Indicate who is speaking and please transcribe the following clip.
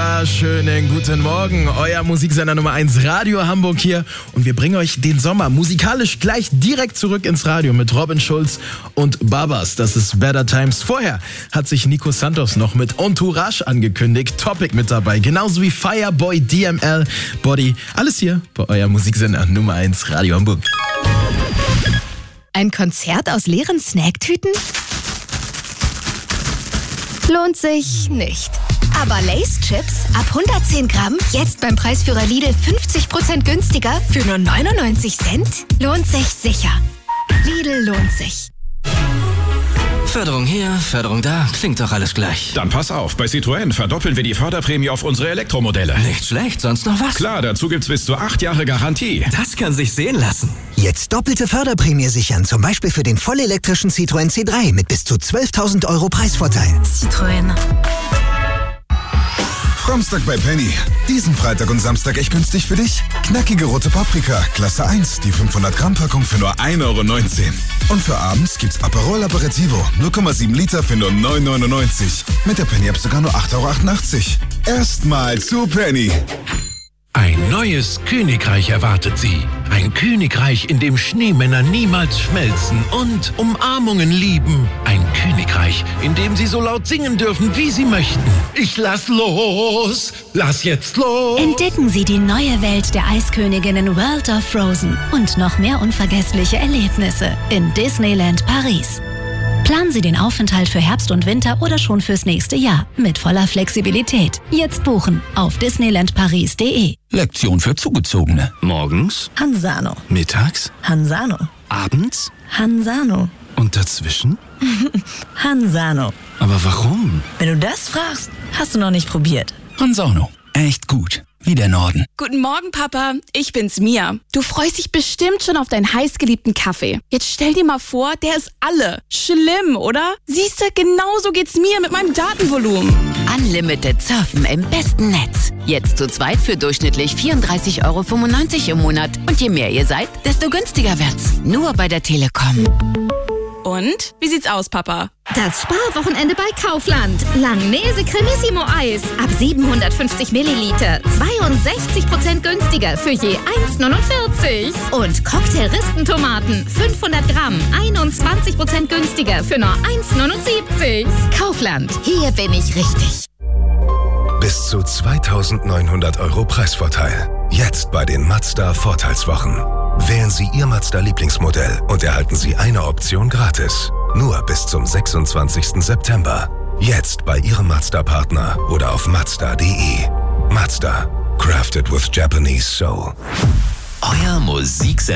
Speaker 1: wunderschönen guten Morgen. Euer Musiksender Nummer 1 Radio Hamburg hier. Und wir bringen euch den Sommer musikalisch gleich direkt zurück ins Radio mit Robin Schulz und Babas. Das ist Better Times. Vorher hat sich Nico Santos noch mit Entourage angekündigt. Topic mit dabei. Genauso wie Fireboy, DML, Body. Alles hier bei euer Musiksender Nummer 1 Radio Hamburg.
Speaker 2: Ein Konzert aus leeren Snacktüten? Lohnt sich nicht. Aber Lay's Chips ab 110 Gramm, jetzt beim Preisführer Lidl 50% günstiger für nur 99 Cent? Lohnt sich sicher. Lidl lohnt sich.
Speaker 3: Förderung hier, Förderung da, klingt doch alles gleich.
Speaker 4: Dann pass auf, bei Citroën verdoppeln wir die Förderprämie auf unsere Elektromodelle.
Speaker 3: Nicht schlecht, sonst noch was?
Speaker 4: Klar, dazu gibt's bis zu 8 Jahre Garantie.
Speaker 3: Das kann sich sehen lassen.
Speaker 5: Jetzt doppelte Förderprämie sichern, zum Beispiel für den vollelektrischen Citroën C3 mit bis zu 12.000 € Preisvorteil.
Speaker 2: Citroën.
Speaker 6: Samstag bei Penny. Diesen Freitag und Samstag echt günstig für dich? Knackige rote Paprika, Klasse 1, die 500 Gramm Packung für nur 1,19 € Und für abends gibt's Aperol Aperitivo, 0,7 Liter für nur 9,99 €. Mit der Penny-App sogar nur 8,88 €. Erstmal zu Penny.
Speaker 7: Ein neues Königreich erwartet Sie. Ein Königreich, in dem Schneemänner niemals schmelzen und Umarmungen lieben. Ein Königreich, in dem Sie so laut singen dürfen, wie Sie möchten. Ich lass los! Lass jetzt los!
Speaker 2: Entdecken Sie die neue Welt der Eisköniginnen World of Frozen und noch mehr unvergessliche Erlebnisse in Disneyland Paris. Planen Sie den Aufenthalt für Herbst und Winter oder schon fürs nächste Jahr mit voller Flexibilität. Jetzt buchen auf disneylandparis.de.
Speaker 8: Lektion für Zugezogene.
Speaker 3: Morgens,
Speaker 9: Hansano.
Speaker 3: mittags,
Speaker 9: Hansano.
Speaker 3: abends
Speaker 9: Hansano.
Speaker 3: und dazwischen?
Speaker 9: Hansano.
Speaker 3: Aber warum?
Speaker 9: Wenn du das fragst, hast du noch nicht probiert.
Speaker 8: Hansano. Echt gut. Wie der Norden.
Speaker 10: Guten Morgen, Papa. Ich bin's, Mia. Du freust dich bestimmt schon auf deinen heißgeliebten Kaffee. Jetzt stell dir mal vor, der ist alle. Schlimm, oder? Siehste, genauso geht's mir mit meinem Datenvolumen.
Speaker 11: Unlimited Surfen im besten Netz. Jetzt zu zweit für durchschnittlich 34,95 € im Monat. Und je mehr ihr seid, desto günstiger wird's. Nur bei der Telekom.
Speaker 10: Und? Wie sieht's aus, Papa?
Speaker 2: Das Sparwochenende bei Kaufland. Langnese Cremissimo Eis. Ab 750 Milliliter. 62% günstiger für je 1,49 €. Und Cocktail-Ristentomaten. 500 Gramm. 21% günstiger für nur 1,79 €. Kaufland. Hier bin ich richtig.
Speaker 12: Bis zu 2.900 € Preisvorteil. Jetzt bei den Mazda Vorteilswochen. Wählen Sie Ihr Mazda-Lieblingsmodell und erhalten Sie eine Option gratis. Nur bis zum 26. September. Jetzt bei Ihrem Mazda-Partner oder auf Mazda.de. Mazda. Crafted with Japanese Soul.
Speaker 13: Euer Musiksender.